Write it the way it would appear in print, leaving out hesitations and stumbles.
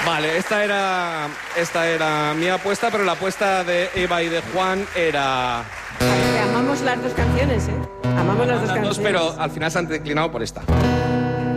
Vale, esta era mi apuesta, pero la apuesta de Eva y de Juan era... Amamos las dos canciones, ¿eh? Amamos las dos canciones. Pero al final se han declinado por esta.